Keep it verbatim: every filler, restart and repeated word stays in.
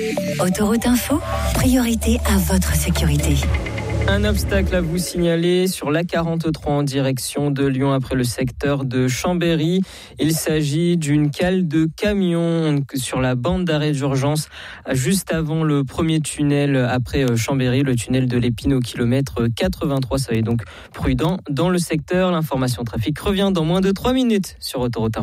Autoroute Info, priorité à votre sécurité. Un obstacle à vous signaler sur l'A quarante-trois en direction de Lyon après le secteur de Chambéry. Il s'agit d'une cale de camion sur la bande d'arrêt d'urgence juste avant le premier tunnel après Chambéry, le tunnel de l'Épine au kilomètre quatre-vingt-trois. Soyez donc prudents dans le secteur. L'information trafic revient dans moins de trois minutes sur Autoroute Info.